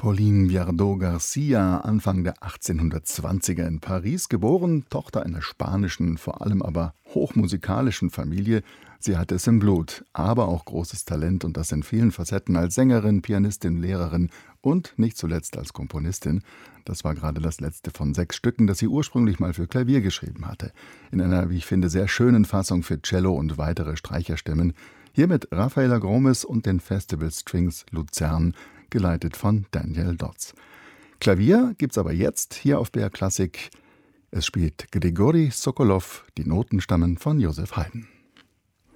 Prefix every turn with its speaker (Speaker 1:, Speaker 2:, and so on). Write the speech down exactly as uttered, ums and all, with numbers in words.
Speaker 1: Pauline Viardot-Garcia, Anfang der achtzehnhundertzwanziger in Paris geboren, Tochter einer spanischen, vor allem aber hochmusikalischen Familie. Sie hatte es im Blut, aber auch großes Talent und das in vielen Facetten als Sängerin, Pianistin, Lehrerin und nicht zuletzt als Komponistin. Das war gerade das letzte von sechs Stücken, das sie ursprünglich mal für Klavier geschrieben hatte. In einer, wie ich finde, sehr schönen Fassung für Cello und weitere Streicherstimmen. Hier mit Rafaela Gromes und den Festival Strings Luzern, geleitet von Daniel Dodds. Klavier gibt's aber jetzt hier auf B R Klassik. Es spielt Grigori Sokolow, die Noten stammen von Joseph Haydn.